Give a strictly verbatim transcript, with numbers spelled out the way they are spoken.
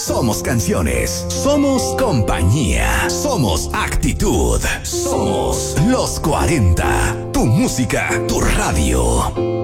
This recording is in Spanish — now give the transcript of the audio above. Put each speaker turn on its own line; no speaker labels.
Somos canciones, somos compañía, somos actitud, somos los cuarenta. Tu música, tu radio.